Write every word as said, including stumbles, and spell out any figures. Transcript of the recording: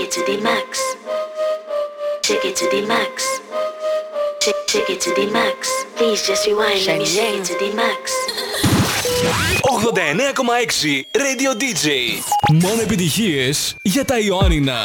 it to the max. Take it to the max. Take, take it to the max. Please just rewind, let me take it to the max. ογδόντα εννέα κόμμα έξι Radio ντι τζέι. Μόνο επιτυχίες για τα Ιωάννινα.